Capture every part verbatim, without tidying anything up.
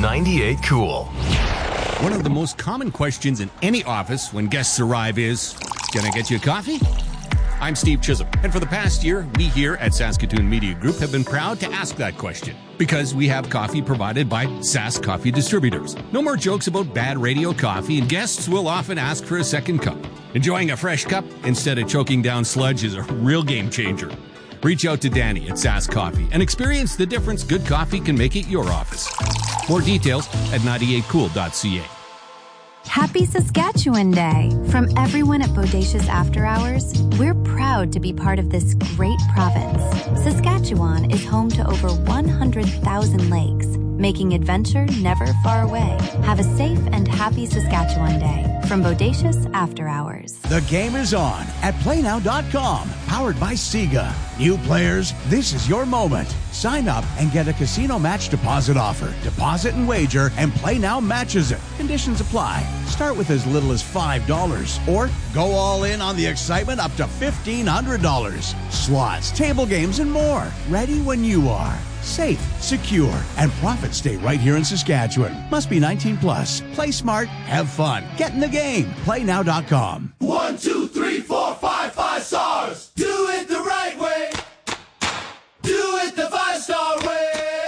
ninety-eight Cool. One of the most common questions in any office when guests arrive is, can I get you a coffee? I'm Steve Chisholm, and for the past year, we here at Saskatoon Media Group have been proud to ask that question because we have coffee provided by Sask Coffee Distributors. No more jokes about bad radio coffee, and guests will often ask for a second cup. Enjoying a fresh cup instead of choking down sludge is a real game changer. Reach out to Danny at Sask Coffee and experience the difference good coffee can make at your office. More details at ninety-eight cool dot c a. Happy Saskatchewan Day! From everyone at Bodacious After Hours, we're proud to be part of this great province. Saskatchewan is home to over one hundred thousand lakes, making adventure never far away. Have a safe and happy Saskatchewan Day from Bodacious After Hours. The game is on at play now dot com, powered by Sega. New players, this is your moment. Sign up and get a casino match deposit offer. Deposit and wager, and Play Now matches it. Conditions apply. Start with as little as five dollars, or go all in on the excitement up to fifteen hundred dollars. Slots, table games, and more. Ready when you are. Safe, secure, and profits stay right here in Saskatchewan. Must be nineteen plus. Play smart, have fun. Get in the game. play now dot com. One, two, three, four, five, five stars. Do it the right way. Do it the five-star way.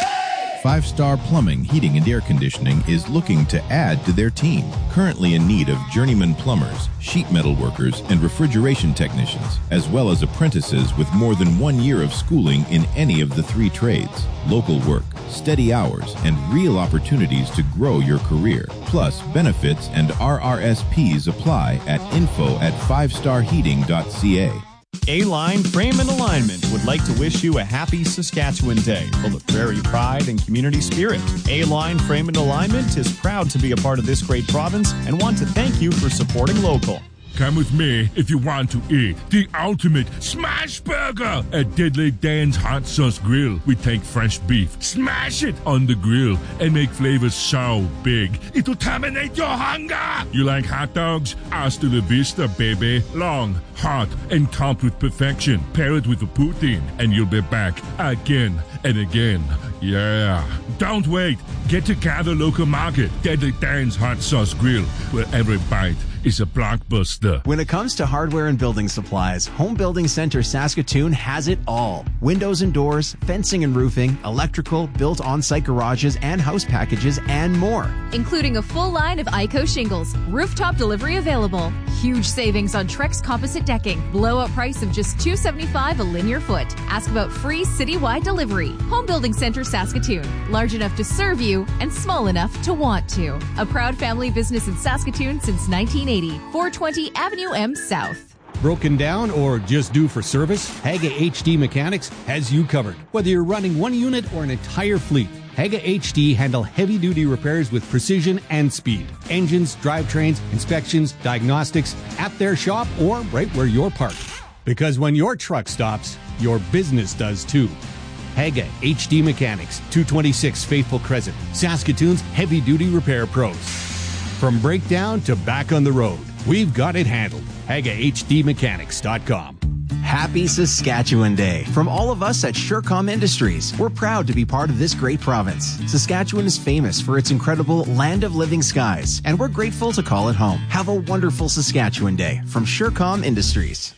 Five Star Plumbing, Heating, and Air Conditioning is looking to add to their team. Currently in need of journeyman plumbers, sheet metal workers, and refrigeration technicians, as well as apprentices with more than one year of schooling in any of the three trades. Local work, steady hours, and real opportunities to grow your career. Plus, benefits and R R S Ps apply at info at five star heating dot c a. A-Line Frame and Alignment would like to wish you a happy Saskatchewan Day full of prairie pride and community spirit. A-Line Frame and Alignment is proud to be a part of this great province and want to thank you for supporting local. Come with me if you want to eat the ultimate smash burger at Deadly Dan's Hot Sauce Grill. We take fresh beef, smash it on the grill, and make flavors so big it'll terminate your hunger. You like hot dogs? Hasta la vista, baby. Long, hot, and topped with perfection. Pair it with a poutine, and you'll be back again and again. Yeah. Don't wait. Get to Gather Local Market, Deadly Dan's Hot Sauce Grill, where every bite is a blockbuster. When it comes to hardware and building supplies, Home Building Center Saskatoon has it all. Windows and doors, fencing and roofing, electrical, built on-site garages and house packages, and more. Including a full line of I C O shingles, rooftop delivery available, huge savings on Trex composite decking, blowout price of just two dollars and seventy-five cents a linear foot. Ask about free citywide delivery. Home Building Center Saskatoon, large enough to serve you and small enough to want to. A proud family business in Saskatoon since nineteen eighty. four twenty Avenue M South. Broken down or just due for service? Haga H D Mechanics has you covered. Whether you're running one unit or an entire fleet, Haga H D handle heavy-duty repairs with precision and speed. Engines, drivetrains, inspections, diagnostics, at their shop or right where you're parked. Because when your truck stops, your business does too. Haga H D Mechanics, two twenty-six Faithful Crescent, Saskatoon's heavy-duty repair pros. From breakdown to back on the road, we've got it handled. Haga H D Mechanics dot com. Happy Saskatchewan Day from all of us at SureCom Industries. We're proud to be part of this great province. Saskatchewan is famous for its incredible land of living skies, and we're grateful to call it home. Have a wonderful Saskatchewan Day from SureCom Industries.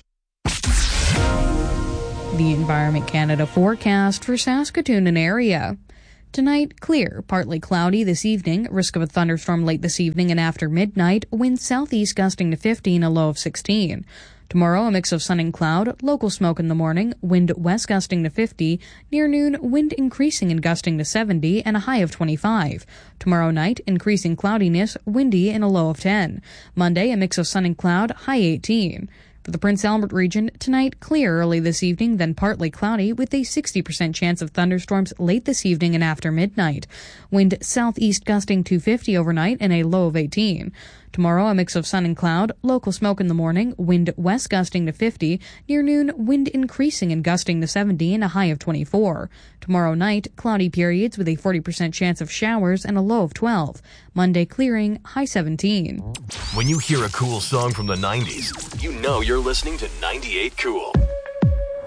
The Environment Canada forecast for Saskatoon and area. Tonight, clear, partly cloudy this evening, risk of a thunderstorm late this evening and after midnight, wind southeast gusting to fifteen, a low of sixteen. Tomorrow, a mix of sun and cloud, local smoke in the morning, wind west gusting to fifty, near noon, wind increasing and gusting to seventy, and a high of twenty-five. Tomorrow night, increasing cloudiness, windy and a low of ten. Monday, a mix of sun and cloud, high eighteen. For the Prince Albert region, tonight clear early this evening, then partly cloudy with a sixty percent chance of thunderstorms late this evening and after midnight. Wind southeast gusting to fifty overnight and a low of eighteen. Tomorrow, a mix of sun and cloud, local smoke in the morning, wind west gusting to fifty, near noon, wind increasing and gusting to seventy and a high of twenty-four. Tomorrow night, cloudy periods with a forty percent chance of showers and a low of twelve. Monday clearing, high seventeen. When you hear a cool song from the nineties, you know you're listening to ninety-eight Cool.